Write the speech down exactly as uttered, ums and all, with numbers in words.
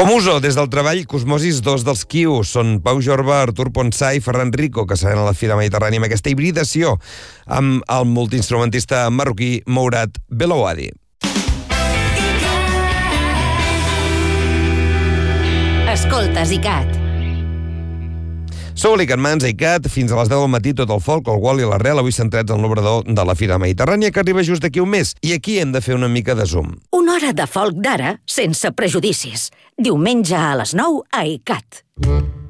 Com uso, des del treball, Cosmosis dos dels Quiu. Són Pau Jorba, Artur Ponsà i Ferran Rico, que seran a la Fira Mediterrània amb aquesta hibridació amb el multiinstrumentista marroquí Mourad Belouadi. Escoltes ICAT. Sou l'Icat Mans, ICAT, fins a les deu del matí, tot el folk, el wall i l'arrel, avui centrats en l'obrador de la Fira Mediterrània, que arriba just d'aquí un mes. I aquí hem de fer una mica de zoom. Una hora de folk d'ara, sense prejudicis. Diumenge a les nou a ICAT.